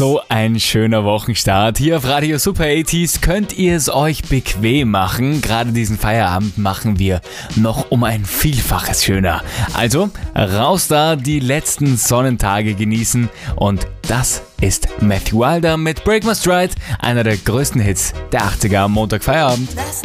So ein schöner Wochenstart. Hier auf Radio Super 80s könnt ihr es euch bequem machen. Gerade diesen Feierabend machen wir noch um ein Vielfaches schöner. Also raus da, die letzten Sonnentage genießen. Und das ist Matthew Wilder mit Break My Stride, einer der größten Hits der 80er am Montagfeierabend.